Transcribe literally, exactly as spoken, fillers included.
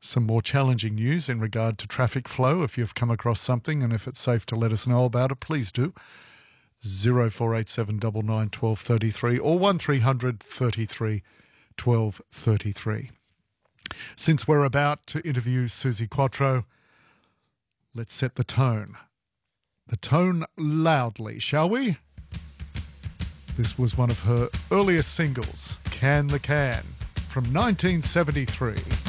some more challenging news in regard to traffic flow. If you've come across something and if it's safe to let us know about it, please do. zero four eight seven nine nine one two three three or one three hundred thirty-three twelve thirty-three. Since we're about to interview Suzi Quatro, let's set the tone. The tone loudly, shall we? This was one of her earliest singles, Can the Can, from nineteen seventy-three.